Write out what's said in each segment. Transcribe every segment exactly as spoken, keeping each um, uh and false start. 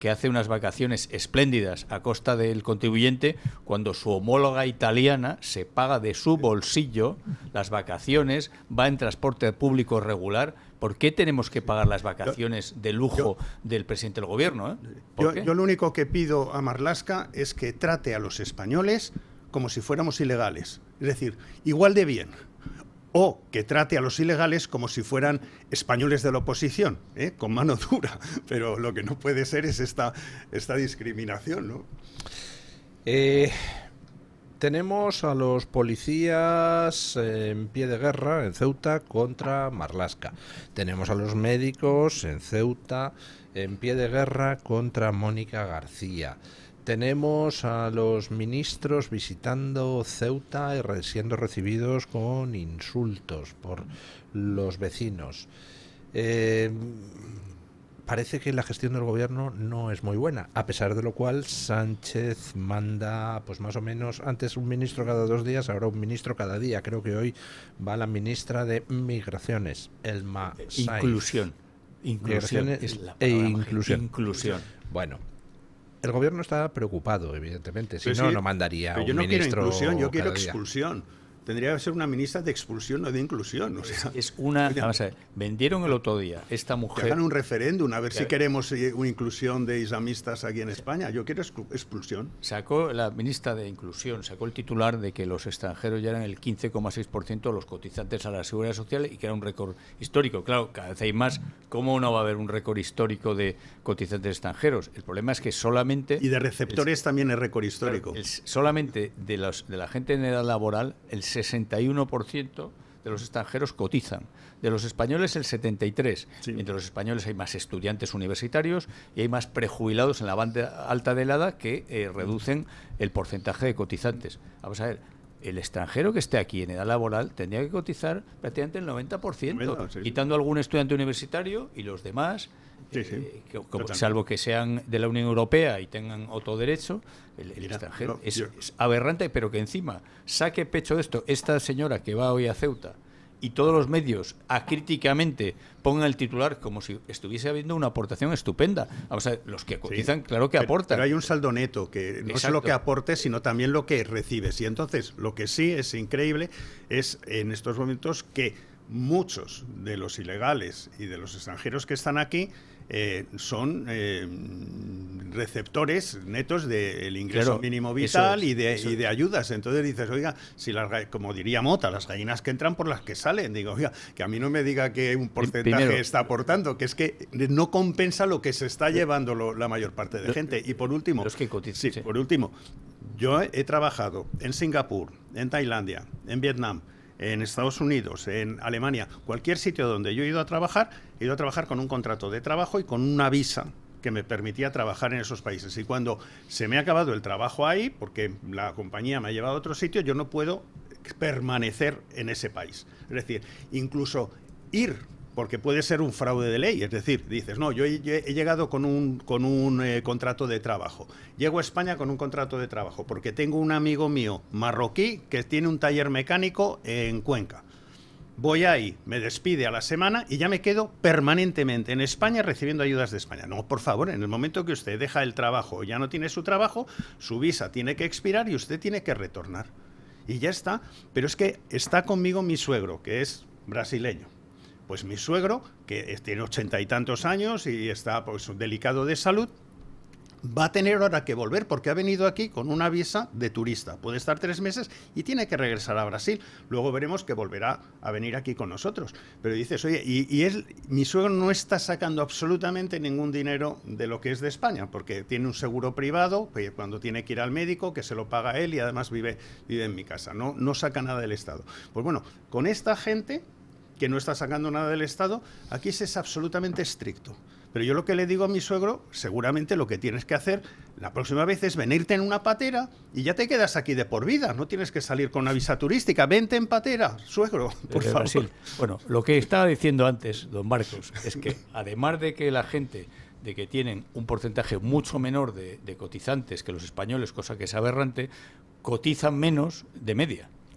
que hace unas vacaciones espléndidas a costa del contribuyente, cuando su homóloga italiana se paga de su bolsillo las vacaciones, va en transporte público regular. ¿Por qué tenemos que pagar las vacaciones yo, de lujo yo, del presidente del gobierno? ¿eh? Yo, yo lo único que pido a Marlaska es que trate a los españoles como si fuéramos ilegales. Es decir, igual de bien. O que trate a los ilegales como si fueran españoles de la oposición, ¿eh? Con mano dura. Pero lo que no puede ser es esta, esta discriminación, ¿no? Eh, tenemos a los policías en pie de guerra en Ceuta contra Marlaska. Tenemos a los médicos en Ceuta en pie de guerra contra Mónica García. Tenemos a los ministros visitando Ceuta y siendo recibidos con insultos por los vecinos. Eh, parece que la gestión del gobierno no es muy buena, a pesar de lo cual Sánchez manda, pues más o menos, antes un ministro cada dos días, ahora un ministro cada día. Creo que hoy va la ministra de Migraciones, Elma Sainz. Inclusión. Inclusión es la palabra e inclusión. Inclusión. Bueno. El gobierno está preocupado, evidentemente. Si pero no, sí, no mandaría pero un yo no ministro. Quiero inclusión, yo quiero día. expulsión. Tendría que ser una ministra de expulsión, no de inclusión. O sea, es una. Vamos a ver, vendieron el otro día esta mujer. Que hagan un referéndum a ver si queremos una inclusión de islamistas aquí en España. Yo quiero expulsión. Sacó la ministra de Inclusión, sacó el titular de que los extranjeros ya eran el quince coma seis por ciento de los cotizantes a la Seguridad Social y que era un récord histórico. Claro, cada vez hay más. ¿Cómo no va a haber un récord histórico de cotizantes extranjeros? El problema es que solamente. Y de receptores el, también es récord histórico. El, solamente de, los, de la gente en edad laboral, el sesenta y uno por ciento de los extranjeros cotizan. De los españoles el setenta y tres por ciento. Sí. Entre los españoles hay más estudiantes universitarios y hay más prejubilados en la banda alta de la edad que eh, reducen el porcentaje de cotizantes. Vamos a ver, el extranjero que esté aquí en edad laboral tendría que cotizar prácticamente el noventa por ciento, bueno, sí, quitando algún estudiante universitario y los demás, sí, sí. Eh, que, como, salvo que sean de la Unión Europea y tengan otro derecho, el, el Mira, extranjero no, es, yo... es aberrante, pero que encima saque pecho de esto esta señora que va hoy a Ceuta y todos los medios acríticamente pongan el titular como si estuviese habiendo una aportación estupenda. Vamos a ver, los que cotizan, sí, claro que pero, aportan. Pero hay un saldo neto, que no Exacto. es lo que aportes, sino también lo que recibes. Y entonces, lo que sí es increíble es en estos momentos que muchos de los ilegales y de los extranjeros que están aquí eh, son eh, receptores netos del ingreso claro, mínimo vital es, y, de, y de ayudas. Entonces dices, oiga, si las, como diría Mota, las gallinas que entran por las que salen. Digo, oiga, que a mí no me diga que un porcentaje Primero, está aportando, que es que no compensa lo que se está llevando lo, la mayor parte de gente. Y por último, los que cotizan, sí, sí. por último, yo he trabajado en Singapur, en Tailandia, en Vietnam, en Estados Unidos, en Alemania, cualquier sitio donde yo he ido a trabajar, he ido a trabajar con un contrato de trabajo y con una visa que me permitía trabajar en esos países. Y cuando se me ha acabado el trabajo ahí, porque la compañía me ha llevado a otro sitio, yo no puedo permanecer en ese país. Es decir, incluso ir, porque puede ser un fraude de ley, es decir, dices, no, yo he, he llegado con un, con un eh, contrato de trabajo, llego a España con un contrato de trabajo, porque tengo un amigo mío marroquí que tiene un taller mecánico en Cuenca. Voy ahí, me despide a la semana y ya me quedo permanentemente en España recibiendo ayudas de España. No, por favor, en el momento que usted deja el trabajo, ya no tiene su trabajo, su visa tiene que expirar y usted tiene que retornar. Y ya está. Pero es que está conmigo mi suegro, que es brasileño. Pues mi suegro, que tiene ochenta y tantos años y está pues delicado de salud, va a tener ahora que volver porque ha venido aquí con una visa de turista. Puede estar tres meses y tiene que regresar a Brasil. Luego veremos que volverá a venir aquí con nosotros. Pero dices, oye, y, y él, mi suegro no está sacando absolutamente ningún dinero de lo que es de España, porque tiene un seguro privado, que cuando tiene que ir al médico, que se lo paga él y además vive, vive en mi casa. No, no saca nada del Estado. Pues bueno, con esta gente que no está sacando nada del Estado, aquí se es absolutamente estricto. Pero yo lo que le digo a mi suegro, seguramente lo que tienes que hacer la próxima vez es venirte en una patera y ya te quedas aquí de por vida. No tienes que salir con una visa turística. Vente en patera, suegro, por favor. Brasil. Bueno, lo que estaba diciendo antes, don Marcos, es que además de que la gente, de que tienen un porcentaje mucho menor de, de cotizantes que los españoles, cosa que es aberrante, cotizan menos de media.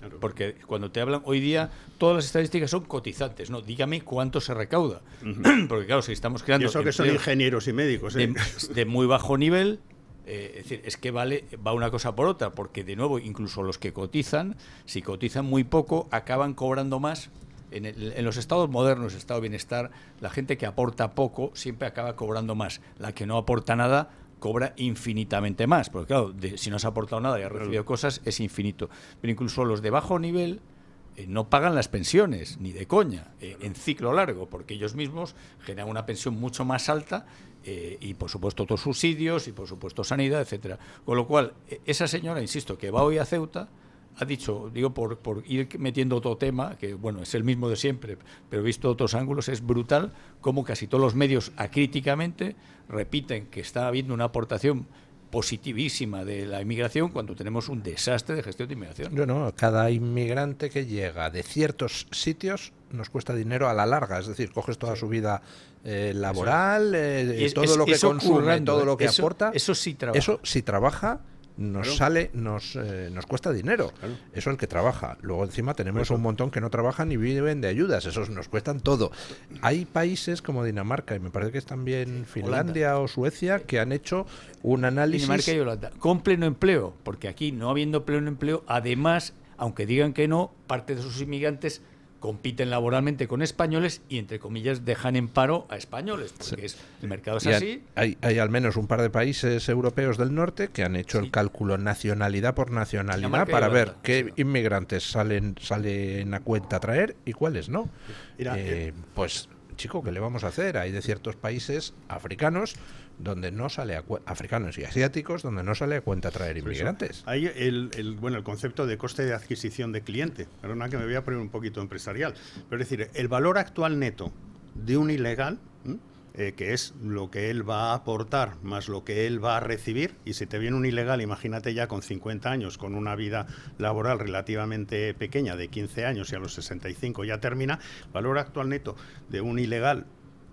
Claro. Porque cuando te hablan hoy día, todas las estadísticas son cotizantes, ¿no? Dígame cuánto se recauda. Uh-huh. Porque claro, si estamos creando... Y eso que son ingenieros y médicos, ¿eh? de, de muy bajo nivel... Eh, es decir, es que vale, va una cosa por otra, porque de nuevo, incluso los que cotizan, si cotizan muy poco, acaban cobrando más. En, el, en los estados modernos, estado de bienestar, la gente que aporta poco siempre acaba cobrando más. La que no aporta nada cobra infinitamente más, porque claro, de, si no has aportado nada y has recibido cosas, es infinito. Pero incluso los de bajo nivel eh, no pagan las pensiones, ni de coña, eh, en ciclo largo, porque ellos mismos generan una pensión mucho más alta. Eh, y por supuesto otros subsidios y por supuesto sanidad, etcétera. Con lo cual, esa señora, insisto, que va hoy a Ceuta, ha dicho, digo por, por ir metiendo otro tema, que bueno, es el mismo de siempre, pero visto otros ángulos, es brutal cómo casi todos los medios acríticamente repiten que está habiendo una aportación positivísima de la inmigración cuando tenemos un desastre de gestión de inmigración. Bueno, cada inmigrante que llega de ciertos sitios nos cuesta dinero a la larga, es decir, coges toda su vida eh, laboral, eh, es, todo es, lo que consume, ocurre, todo lo que eso, aporta, eso sí trabaja. Eso sí trabaja, nos claro. sale, nos eh, nos cuesta dinero. Claro. Eso el que trabaja. Luego encima tenemos pues un montón que no trabajan y viven de ayudas. Esos nos cuestan todo. Hay países como Dinamarca y me parece que es también Finlandia Holanda. o Suecia que han hecho un análisis. Dinamarca y Holanda con pleno empleo, porque aquí no habiendo pleno empleo, además, aunque digan que no, parte de sus inmigrantes compiten laboralmente con españoles y, entre comillas, dejan en paro a españoles, porque sí. es, el mercado es y así. Hay, hay al menos un par de países europeos del norte que han hecho sí. el cálculo nacionalidad por nacionalidad para ver verdad, qué sí. inmigrantes salen, salen a cuenta traer y cuáles no. Mira, eh, pues, chico, ¿qué le vamos a hacer? Hay de ciertos países africanos donde no sale a cu- africanos y asiáticos donde no sale a cuenta traer inmigrantes. Hay el, el bueno el concepto de coste de adquisición de cliente. Perdona que me voy a poner un poquito empresarial, pero es decir, el valor actual neto de un ilegal, eh, que es lo que él va a aportar más lo que él va a recibir, y si te viene un ilegal, imagínate ya con cincuenta años, con una vida laboral relativamente pequeña de quince años y a los sesenta y cinco ya termina, valor actual neto de un ilegal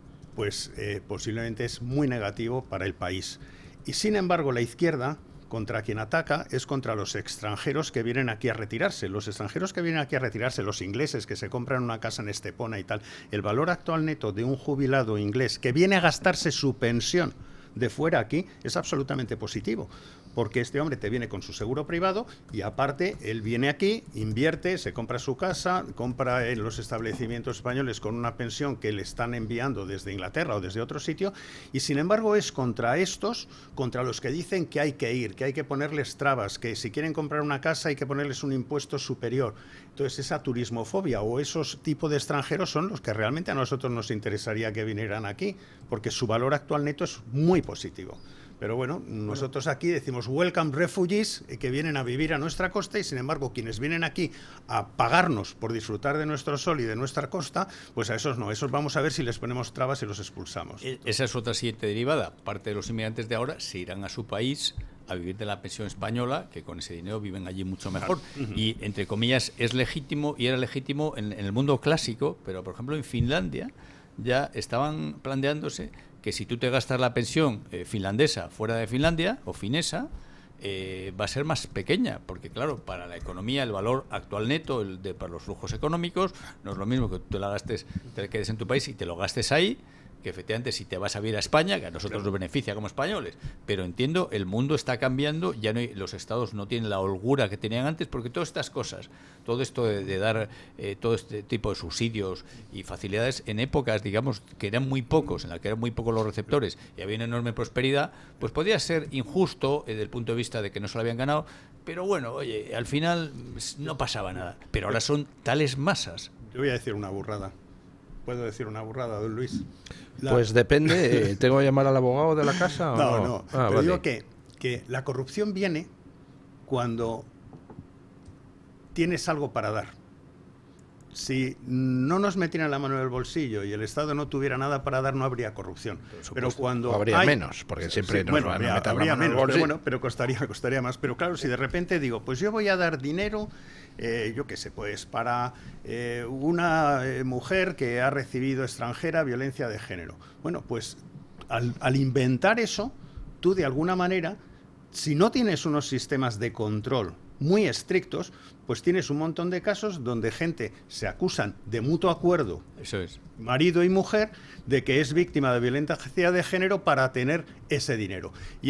pues eh, posiblemente es muy negativo para el país. Y sin embargo, la izquierda, contra quien ataca, es contra los extranjeros que vienen aquí a retirarse. Los extranjeros que vienen aquí a retirarse, los ingleses que se compran una casa en Estepona y tal, el valor actual neto de un jubilado inglés que viene a gastarse su pensión de fuera aquí es absolutamente positivo, porque este hombre te viene con su seguro privado y aparte él viene aquí, invierte, se compra su casa, compra en los establecimientos españoles con una pensión que le están enviando desde Inglaterra o desde otro sitio, y sin embargo es contra estos, contra los que dicen que hay que ir, que hay que ponerles trabas, que si quieren comprar una casa hay que ponerles un impuesto superior. Entonces esa turismofobia o esos tipos de extranjeros son los que realmente a nosotros nos interesaría que vinieran aquí, porque su valor actual neto es muy positivo. Pero bueno, nosotros aquí decimos welcome refugees, que vienen a vivir a nuestra costa, y sin embargo quienes vienen aquí a pagarnos por disfrutar de nuestro sol y de nuestra costa, pues a esos no, a esos vamos a ver si les ponemos trabas y los expulsamos. Esa es otra siguiente derivada. Parte de los inmigrantes de ahora se irán a su país a vivir de la pensión española, que con ese dinero viven allí mucho mejor. Claro. Y, entre comillas, es legítimo, y era legítimo en, en el mundo clásico, pero, por ejemplo, en Finlandia ya estaban planteándose que si tú te gastas la pensión eh, finlandesa fuera de Finlandia, o finesa, eh, va a ser más pequeña, porque, claro, para la economía el valor actual neto, el de, para los flujos económicos, no es lo mismo que tú la gastes, te quedes en tu país y te lo gastes ahí, que efectivamente si te vas a vivir a España, que a nosotros claro. nos beneficia como españoles, pero entiendo, el mundo está cambiando, ya no hay, los estados no tienen la holgura que tenían antes, porque todas estas cosas, todo esto de, de dar eh, todo este tipo de subsidios y facilidades en épocas, digamos, que eran muy pocos, en las que eran muy pocos los receptores y había una enorme prosperidad, pues podía ser injusto eh, desde el punto de vista de que no se lo habían ganado, pero bueno, oye, al final no pasaba nada, pero ahora son tales masas. Yo voy a decir una burrada. ¿Puedo decir una burrada, don Luis? La... Pues depende. ¿Tengo que llamar al abogado de la casa o no? No, no. no. Ah, Pero vale. digo que, que la corrupción viene cuando tienes algo para dar. Si no nos metieran la mano en el bolsillo y el Estado no tuviera nada para dar, no habría corrupción. Pero cuando o habría hay... menos, porque siempre sí, nos bueno, van habría, a meter habría la mano en el menos, bolsillo. pero bueno, pero costaría, costaría más. Pero claro, si de repente digo, pues yo voy a dar dinero, eh, yo qué sé, pues para eh, una eh, mujer que ha recibido extranjera violencia de género. Bueno, pues al, al inventar eso, tú de alguna manera, si no tienes unos sistemas de control muy estrictos, pues tienes un montón de casos donde gente se acusan de mutuo acuerdo, Eso es. marido y mujer, de que es víctima de violencia de género para tener ese dinero. Y